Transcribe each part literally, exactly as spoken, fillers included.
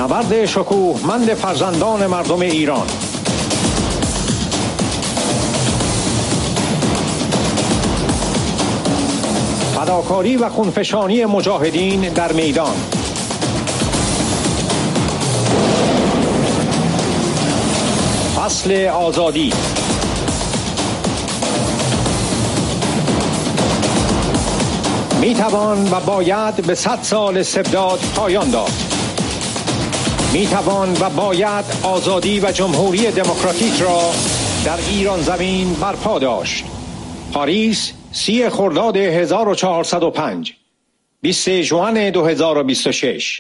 نبرد شکوهمند فرزندان مردم ایران. فداکاری و خونفشانی مجاهدین در میدان. فصل آزادی. می توان و باید به صد سال استبداد پایان داد. می توان و باید آزادی و جمهوری دموکراتیک را در ایران زمین برپا داشت. پاریس، سی خرداد هزار و چهارصد و پنج، بیست ژوئن دو هزار و بیست و شش.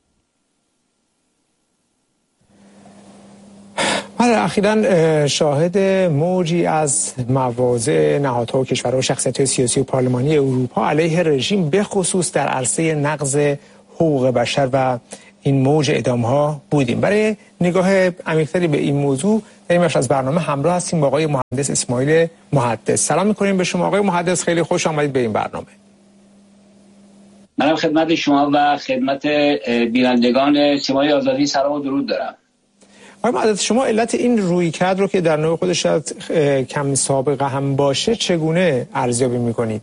بله، اخیراً شاهد موجی از مواضع نهادها و کشورها و شخصیت‌های سیاسی و پارلمانی اروپا علیه رژیم به خصوص در عرصه نقض حقوق بشر و این موج اعدام‌ها بودیم. برای نگاه عمیق‌تری به این موضوع در این بخش از برنامه همراه هستیم با آقای مهندس اسماعیل محدث. سلام می‌کنیم به شما آقای محدث، خیلی خوش آمدید به این برنامه. منم خدمت شما و خدمت بینندگان سیمای آزادی سلام و درود دارم. آقای محدث، شما علت این رویکرد رو که در نوع خودش کم سابقه هم باشه چگونه ارزیابی می‌کنید؟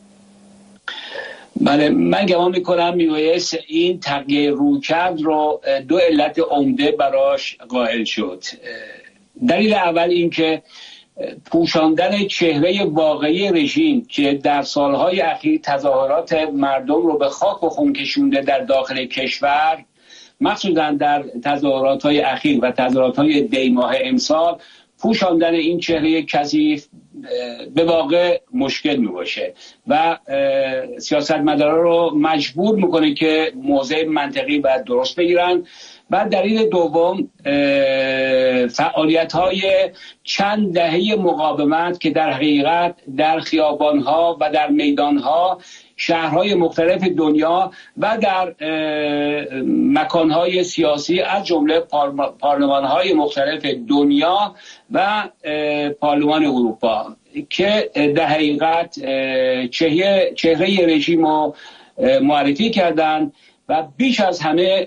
بله، من گمان میکنم میبایست این تغییر رویکرد رو دو علت عمده براش قائل شد. دلیل اول این که پوشاندن چهره واقعی رژیم که در سالهای اخیر تظاهرات مردم رو به خاک و خون کشونده در داخل کشور، مخصوصا در تظاهرات‌های اخیر و تظاهرات‌های دی ماه امسال، پوشاندن این چهره کثیف به واقع مشکل می باشه و سیاستمداران رو مجبور میکنه که موضع منطقی و درست بگیرن. و دلیل دوم، فعالیت‌های چند دهه مقاومت که در حقیقت در خیابان‌ها و در میدان‌ها شهرهای مختلف دنیا و در مکانهای سیاسی از جمله پارلمان‌های مختلف دنیا و پارلمان اروپا که در حقیقت چهره, چهره رژیم رو معرفی کردند و بیش از همه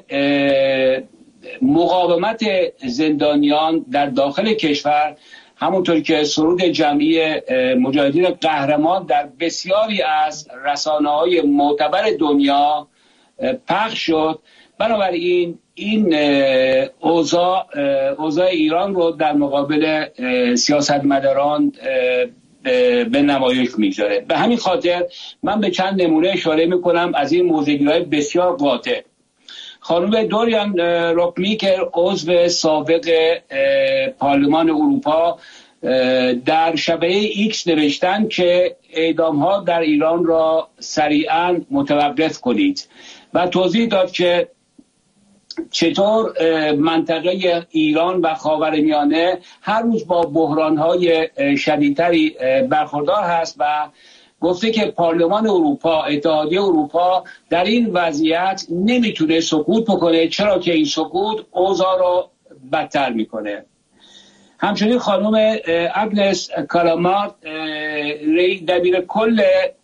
مقاومت زندانیان در داخل کشور، همونطور که سرود جمعی مجاهدین قهرمان در بسیاری از رسانه‌های معتبر دنیا پخش شد. بنابراین این اوضاع اوضاع ایران رو در مقابل سیاستمداران به نمایش میذاره. به همین خاطر من به چند نمونه اشاره میکنم از این موضوعگیری‌های بسیار قاطع. خانم دوریان روکمیکر، عضو سابق پارلمان اروپا، در شبکه ایکس نوشتن که اعدام‌ها در ایران را سریعاً متوقف کنید و توضیح داد که چطور منطقه ایران و خاورمیانه هر روز با بحران‌های شدیدتری برخوردار هست و گفته که پارلمان اروپا، اتحادیه اروپا در این وضعیت نمیتونه سکوت بکنه، چرا که این سکوت اوضاع رو بدتر میکنه. همچنین خانم اگنس کالامارت، دبیر کل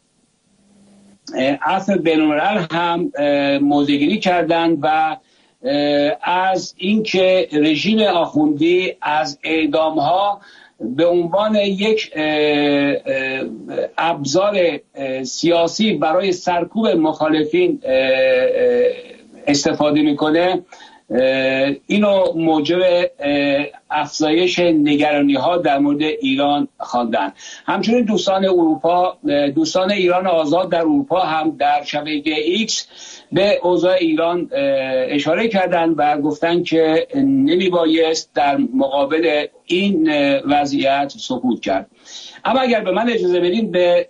عفو بین‌الملل هم موضع‌گیری کردند و از اینکه رژیم آخوندی از اعدام‌ها به عنوان یک ابزار سیاسی برای سرکوب مخالفین استفاده میکنه، اینو موجب افزایش نگرانی ها در مورد ایران خواندن. همچنین دوستان اروپا، دوستان ایران آزاد در اروپا هم در شبکه ایکس به اوضاع ایران اشاره کردند و گفتند که نمیبایست در مقابل این وضعیت سکوت کرد. اما اگر به من اجازه بدین به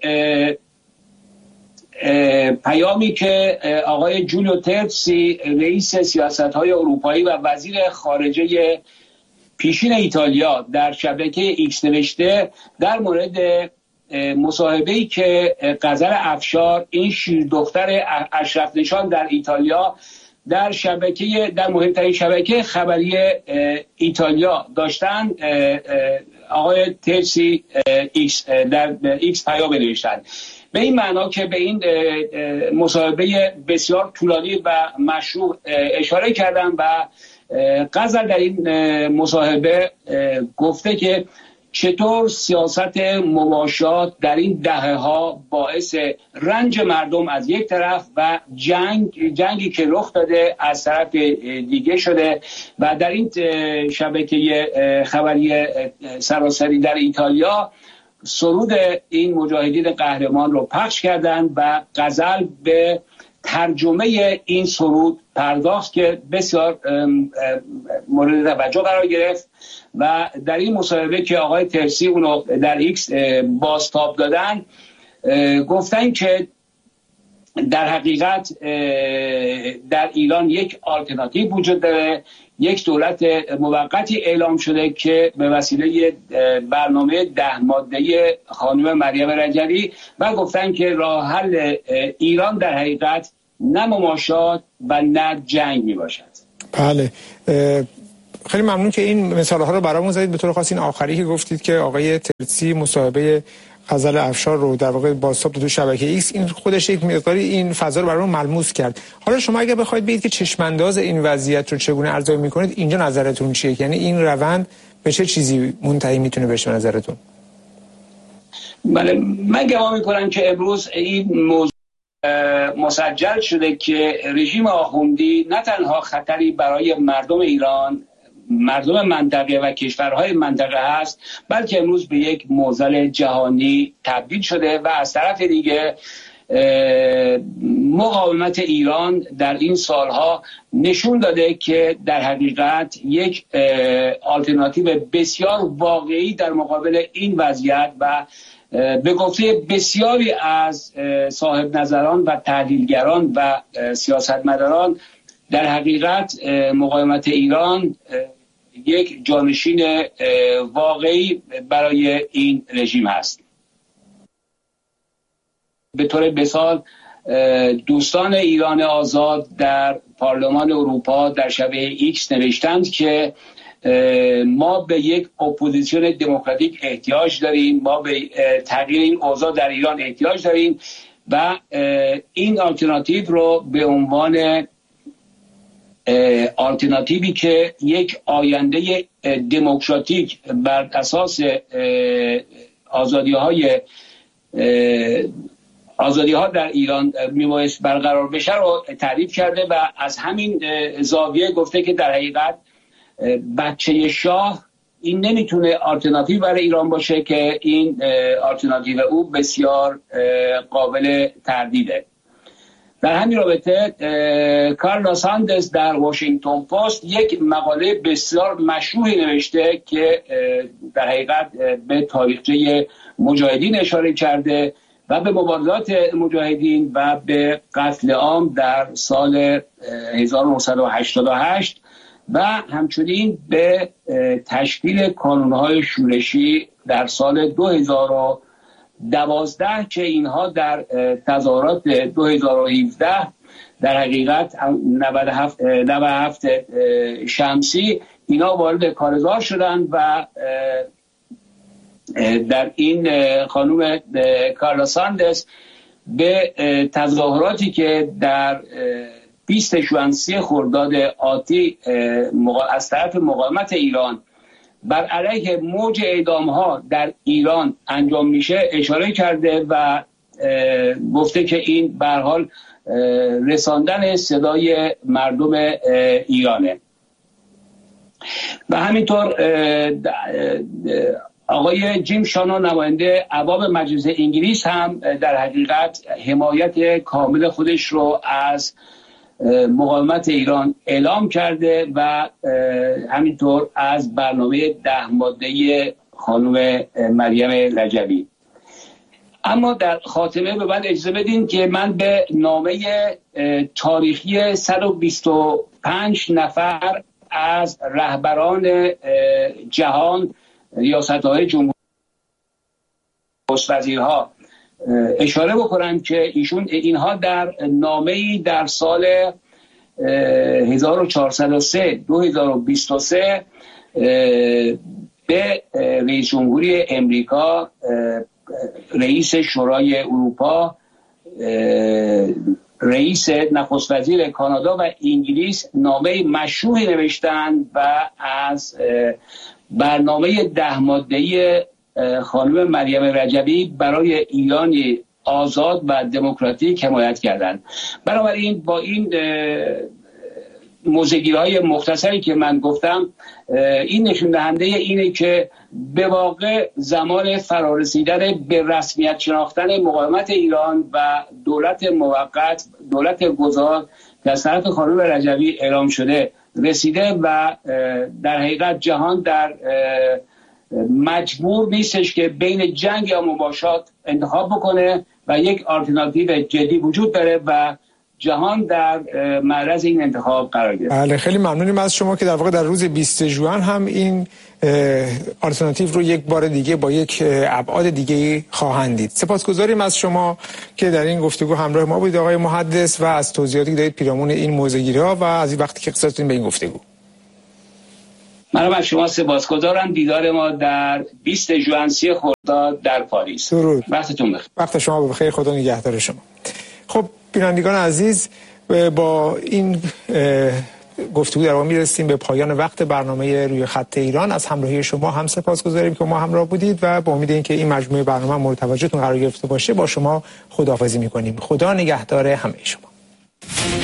پیامی که آقای جولیو ترسی، رئیس سیاست‌های اروپایی و وزیر خارجه پیشین ایتالیا، در شبکه ایکس نوشته در مورد مصاحبه‌ای که غزل افشار، این شیر دختر اشرف نشان در ایتالیا، در شبکه در مهمترین شبکه خبری ایتالیا داشتن، آقای ترسی ایکس در ایکس پیام نوشتن. به این معنا که به این مصاحبه بسیار طولانی و مشروع اشاره کردم و غزل در این مصاحبه گفته که چطور سیاست مماشات در این دهه ها باعث رنج مردم از یک طرف و جنگ جنگی که رخ داده از طرف دیگه شده و در این شبکه خبری سراسری در ایتالیا سرود این مجاهدین قهرمان رو پخش کردند و غزل به ترجمه این سرود پرداخت که بسیار مورد توجه قرار گرفت و در این مصاحبه که آقای ترسی اونو در ایکس بازتاب دادن گفتن که در حقیقت در ایران یک آلترناتیو وجود داره، یک دولت موقتی اعلام شده که به وسیله برنامه ده ماده خانم مریم رجبی و گفتن که راه حل ایران در حقیقت نه مماشات و نه جنگ می باشد. بله، خیلی ممنون که این مثال ها رو برامون زدید. به طور خاص این آخری که گفتید که آقای ترسی مصاحبه غزل افشار رو در واقع بازتاب داد تو شبکه ایکس، این خودش یک مقداری این فضا رو برامون ملموس کرد. حالا شما اگه بخواید بگید که چشمانداز این وضعیت رو چگونه ارزیابی میکنید، اینجا نظرتون چیه؟ یعنی این روند به چه چیزی منتهی میتونه بشه نظرتون؟ بله، من گمان میکنم که امروز این موضوع مسجل شده که رژیم آخوندی نه تنها خطری برای مردم ایران، مردم منطقه و کشورهای منطقه هست، بلکه امروز به یک معضل جهانی تبدیل شده و از طرف دیگه مقاومت ایران در این سالها نشون داده که در حقیقت یک آلترناتیو بسیار واقعی در مقابل این وضعیت و به گفته بسیاری از صاحب نظران و تحلیلگران و سیاستمداران در حقیقت مقاومت ایران یک جانشین واقعی برای این رژیم است. به طور مثال دوستان ایران آزاد در پارلمان اروپا در شبکه ایکس نوشتند که ما به یک اپوزیسیون دموکراتیک احتیاج داریم، ما به تغییر این اوضاع در ایران احتیاج داریم و این آلترناتیو رو به عنوان آلترناتیوی که یک آینده دموکراتیک بر اساس آزادی‌های آزادی‌ها در ایران میبایست برقرار بشه رو تعریف کرده و از همین زاویه گفته که در حقیقت بچه شاه این نمیتونه آلترناتیو برای ایران باشه که این آلترناتیو او بسیار قابل تردیده. در همین رابطه کارلوس ساندرز در واشنگتن پست یک مقاله بسیار مشهوری نوشته که در حقیقت به تاریخچه مجاهدین اشاره کرده و به مبارزات مجاهدین و به قتل عام در سال هزار و نهصد و هشتاد و هشت و همچنین به تشکیل کانون‌های شورشی در سال دو هزار و دوازده که اینها در تظاهرات دو هزار و هفده در حقیقت نود و هفت شمسی اینا وارد کارزار شدند و در این خانوم کارلوس ساندرز به تظاهراتی که در بیست شوانسی خرداد آتی از طرف مقاومت ایران بر علیه موج اعدام‌ها در ایران انجام میشه اشاره کرده و گفته که این به هر حال رساندن صدای مردم ایرانه. و همینطور آقای جیم شانون نماینده عوام مجلس انگلیس هم در حقیقت حمایت کامل خودش رو از مقاومت ایران اعلام کرده و همینطور از برنامه ده ماده خانم مریم رجبی. اما در خاتمه به من اجازه بدین که من به نامه تاریخی صد و بیست و پنج نفر از رهبران جهان، ریاست‌های جمهوری وزیرها اشاره بکنم که ایشون اینها در نامه‌ای در سال هزار و چهارصد و سه دو هزار و بیست و سه به رئیس جمهوری امریکا رئیس شورای اروپا، رئیس نخست وزیر کانادا و انگلیس نامه مشروعی نوشتند و از برنامه ده ماده‌ای خانم مریم رجبی برای ایرانی آزاد و دموکراتیک حمایت کردند. بنابراین با این موضع‌گیری‌های مختصری که من گفتم، این نشون دهنده اینه که به واقع زمان فرارسیدن به رسمیت شناختن مقاومت ایران و دولت موقت، دولت گذار که از طرف خانم رجبی اعلام شده رسیده و در حقیقت جهان در مجبور نیستش که بین جنگ یا مباشات انتخاب بکنه و یک آلترناتیو جدی وجود داره و جهان در معرض این انتخاب قرار گرفت. بله، خیلی ممنونیم از شما که در واقع در روز بیست ژوئن هم این آلترناتیو رو یک بار دیگه با یک ابعاد دیگه خواهند دید. سپاسگزاریم از شما که در این گفتگو همراه ما بودید آقای محدث و از توضیحاتی که دادید پیرامون این موضوع‌گیری‌ها و از این وقتی که اختصاص دادید به این گفتگو. منم از شما سپاسگزارم. دیدار ما در بیست ژوئن سی خرداد در پاریس. درود. وقتتون بخیر. وقت شما بخیر. خدا نگهدار شما. خب بینندگان عزیز، با این گفتگو در واقع میرسیم به پایان وقت برنامه روی خط ایران. از همراهی شما هم سپاسگزاریم که ما همراه بودید و با امید اینکه این مجموعه برنامه مورد توجهتون قرار گرفته باشه با شما خداحافظی میکنیم. خدا نگهدار همه شما.